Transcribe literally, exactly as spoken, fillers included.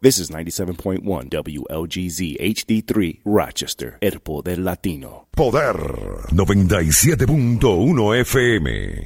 This is ninety-seven point one W L G Z H D three, Rochester, El Poder Latino. Poder noventa y siete punto uno F M.